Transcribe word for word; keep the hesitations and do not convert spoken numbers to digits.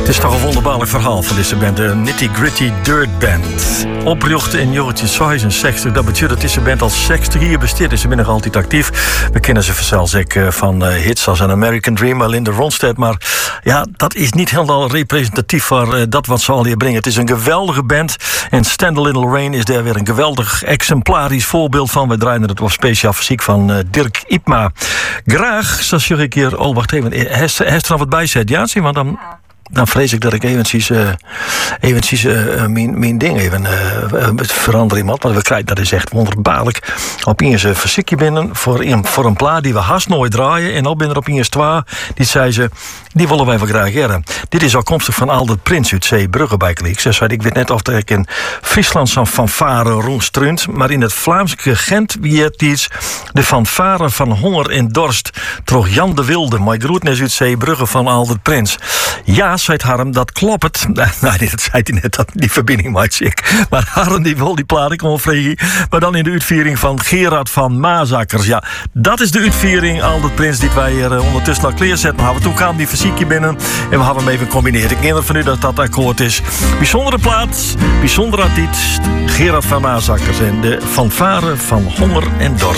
Het is toch een wonderbaarlijk verhaal van deze band, de Nitty Gritty Dirt Band. Opricht in negentien zesenzestig, dat betekent dat deze band al zestig jaar bestaat. Ze zijn nog altijd actief. We kennen ze zelfs ook van uh, hits als An American Dream, Linda Ronstadt. Maar ja, dat is niet helemaal representatief voor uh, dat wat ze al hier brengen. Het is een geweldige band. En Stand a Little Rain is daar weer een geweldig exemplarisch voorbeeld van. We draaien het op speciaal fysiek van uh, Dirk Ipma. Graag, zoals je een keer... Oh, wacht even. Heeft er nog wat bij zet? Ja, zie, want dan... Ja. Dan vrees ik dat ik eventjes, uh, eventjes uh, mijn, mijn ding even uh, verander iemand. Want we krijgen, dat is echt wonderbaarlijk. Op eens een verzikje binnen voor een, voor een plaat die we haast nooit draaien. En dan binnen op eens twee, die zei ze, die willen wij wel graag hebben. Dit is afkomstig van Aldert Prins uit Zeebrugge bij Kliek. Ze zei, ik weet net of ik in Friesland zo'n fanfare roestrunt, maar in het Vlaamse Gent wie het iets de fanfare van honger en dorst troch Jan de Wilde. Maar groetnis uit Zeebrugge van Aldert Prins. Ja, zei Harm, dat klopt het. Nou, dat zei hij net, dat die verbinding maakt ik. Maar Harm die wil die plaat, ik kon vragen. Maar dan in de uitviering van Gerard van Maasakkers. Ja, dat is de uitviering, Aldert Prins, die wij hier uh, ondertussen al klaarzetten hebben. Toen kwam die fysiekje binnen en we hebben hem even gecombineerd. Ik neem van u dat dat akkoord is. Bijzondere plaat, bijzonder artiest, Gerard van Maasakkers en de fanfare van honger en dorst.